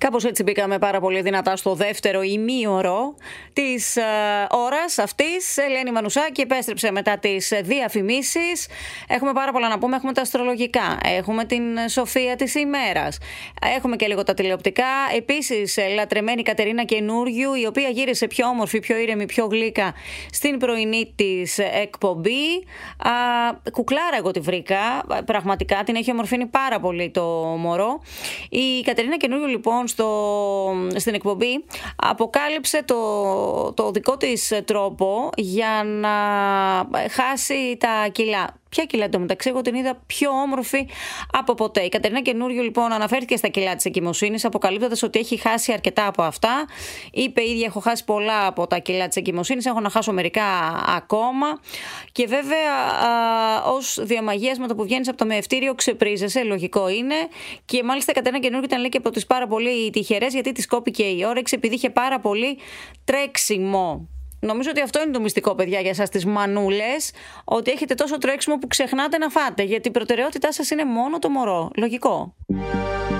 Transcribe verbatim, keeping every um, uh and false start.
Κάπως έτσι μπήκαμε πάρα πολύ δυνατά στο δεύτερο ημίωρο της ε, ώρας αυτής. Ελένη Μανουσάκη επέστρεψε μετά τις διαφημίσεις. Έχουμε πάρα πολλά να πούμε. Έχουμε τα αστρολογικά, έχουμε την σοφία της ημέρας, έχουμε και λίγο τα τηλεοπτικά. Επίσης, λατρεμένη Κατερίνα Καινούριου, η οποία γύρισε πιο όμορφη, πιο ήρεμη, πιο γλύκα στην πρωινή της εκπομπή. Α, κουκλάρα εγώ τη βρήκα. Πραγματικά την έχει ομορφύνει πάρα πολύ το μωρό. Η Κατερίνα Καινούριου, λοιπόν, στο, στην εκπομπή αποκάλυψε το, το δικό της τρόπο για να χάσει τα κιλά. Ποια κιλά εντωμεταξύ, εγώ την είδα πιο όμορφη από ποτέ. Η Κατερίνα Καινούριου, λοιπόν, αναφέρθηκε στα κιλά της εγκυμοσύνης, αποκαλύπτοντας ότι έχει χάσει αρκετά από αυτά. Είπε ίδια: έχω χάσει πολλά από τα κιλά της εγκυμοσύνης, έχω να χάσω μερικά ακόμα. Και βέβαια, ως διαμαγείας, με το που βγαίνεις από το μεευτήριο, ξεπρίζεσαι, λογικό είναι. Και μάλιστα η Κατερίνα Καινούριου ήταν, λέει, και από τις πάρα πολύ τυχερές, γιατί της κόπηκε η όρεξη, επειδή είχε πάρα πολύ τρέξιμο. Νομίζω ότι αυτό είναι το μυστικό, παιδιά, για εσάς τις μανούλες, ότι έχετε τόσο τρέξιμο που ξεχνάτε να φάτε, γιατί η προτεραιότητά σας είναι μόνο το μωρό. Λογικό.